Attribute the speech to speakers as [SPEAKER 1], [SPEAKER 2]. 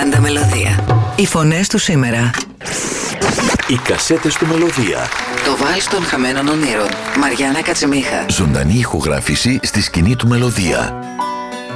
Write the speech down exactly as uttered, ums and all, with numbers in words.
[SPEAKER 1] Πάντα Μελωδία.
[SPEAKER 2] Οι φωνές του σήμερα.
[SPEAKER 3] Οι κασέτες του Μελωδία.
[SPEAKER 1] Το βάλς των χαμένων ονείρων. Μαριάννα Κατσιμίχα.
[SPEAKER 3] Ζωντανή ηχογράφηση στη σκηνή του Μελωδία.